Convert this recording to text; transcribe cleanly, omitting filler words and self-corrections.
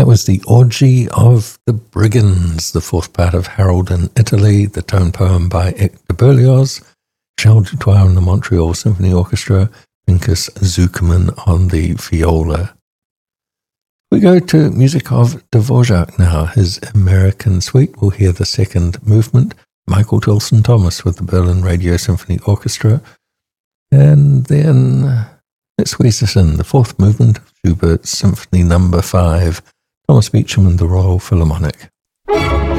That was the Orgy of the Brigands, the fourth part of Harold in Italy, the tone poem by Hector Berlioz, Charles Dutoit and the Montreal Symphony Orchestra, Pinchas Zukerman on the viola. We go to music of Dvorak now, his American Suite. We'll hear the second movement, Michael Tilson Thomas with the Berlin Radio Symphony Orchestra. And then let's squeeze this in, the fourth movement of Schubert's Symphony No. 5, Thomas Beecham and the Royal Philharmonic.